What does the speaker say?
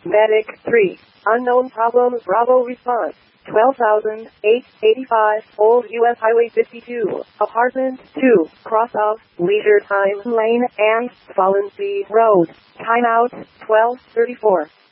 Medic 3. Unknown problem. Bravo response. 12,885. Old U.S. Highway 52. Apartment 2. Cross off. Leisure Time Lane and Fallen Sea Road. Timeout 12:34.